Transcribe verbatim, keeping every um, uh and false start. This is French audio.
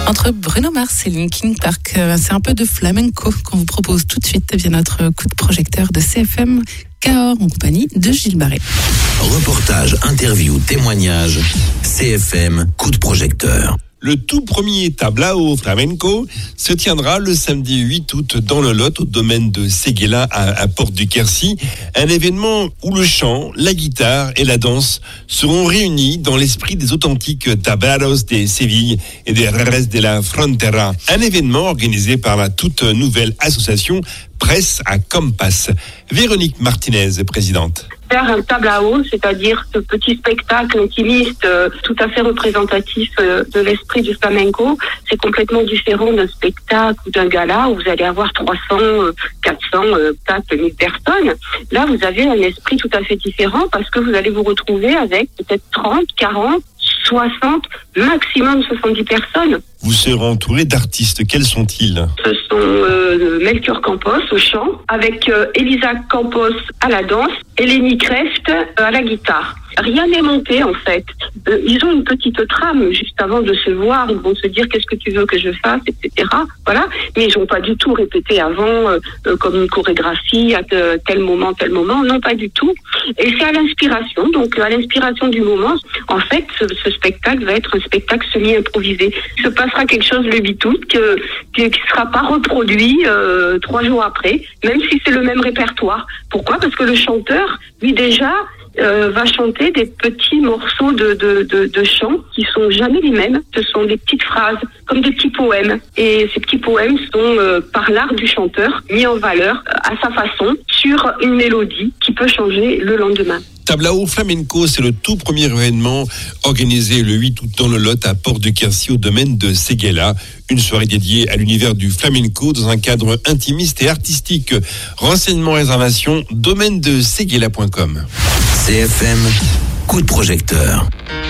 Entre Bruno Mars et Linkin Park, c'est un peu de flamenco qu'on vous propose tout de suite via notre coup de projecteur de C F M Cahors en compagnie de Gilles Barré. Reportage, interview, témoignage, C F M coup de projecteur. Le tout premier tablao flamenco se tiendra le samedi huit août dans le Lot, au domaine de Séguéla à, à Porte du Quercy. Un événement où le chant, la guitare et la danse seront réunis dans l'esprit des authentiques tablaos de Séville et des Reres de la Frontera. Un événement organisé par la toute nouvelle association Presse à Compass. Véronique Martinez, présidente. Faire un tablao, c'est-à-dire ce petit spectacle intimiste euh, tout à fait représentatif euh, de l'esprit du flamenco, c'est complètement différent d'un spectacle ou d'un gala où vous allez avoir trois cents, quatre cents, quatre mille personnes. Là, vous avez un esprit tout à fait différent parce que vous allez vous retrouver avec peut-être trente, quarante, soixante, maximum soixante-dix personnes. Vous serez entouré d'artistes. Quels sont-ils ? Ce sont euh, Melchior Campos au chant, avec euh, Elisa Campos à la danse et Lenny Kreft euh, à la guitare. Rien n'est monté en fait. Euh, ils ont une petite trame juste avant de se voir. Ils vont se dire qu'est-ce que tu veux que je fasse, et cetera. Voilà. Mais ils n'ont pas du tout répété avant euh, euh, comme une chorégraphie à de, tel moment, tel moment. Non, pas du tout. Et c'est à l'inspiration. Donc à l'inspiration du moment, en fait, ce, ce spectacle va être un spectacle semi-improvisé. Il se passera quelque chose le huit août que, qui ne sera pas reproduit euh, trois jours après, même si c'est le même répertoire. Pourquoi ? Parce que le chanteur, lui déjà, Euh, va chanter des petits morceaux de, de, de, de chants qui sont jamais les mêmes. Ce sont des petites phrases, comme des petits poèmes. Et ces petits poèmes sont, euh, par l'art du chanteur, mis en valeur euh, à sa façon sur une mélodie qui peut changer le lendemain. Tablao Flamenco, c'est le tout premier événement organisé le huit août dans le Lot à Porte du Quercy au domaine de Séguéla. Une soirée dédiée à l'univers du flamenco dans un cadre intimiste et artistique. Renseignements, réservations, domaine de séguéla point com. C F M, coup de projecteur.